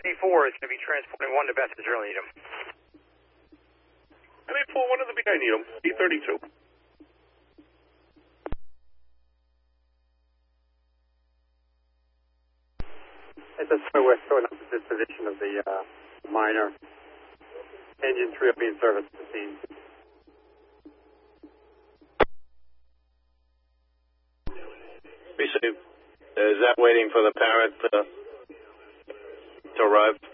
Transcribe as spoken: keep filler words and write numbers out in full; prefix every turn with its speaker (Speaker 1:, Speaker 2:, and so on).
Speaker 1: fifty-four is going to be transporting one to Beth's Early Needham.
Speaker 2: nine eight four one to the B I Needham, D thirty-two.
Speaker 3: At this point, we're showing up the disposition of the uh, minor. Engine three will be in service at the scene.
Speaker 4: Received. Is that waiting for the parent uh, to arrive?